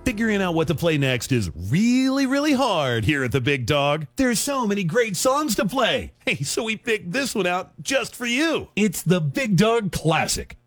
Figuring out what to play next is really, really hard here at the Big Dog. There's so many great songs to play. Hey, so we picked this one out just for you. It's the Big Dog Classic.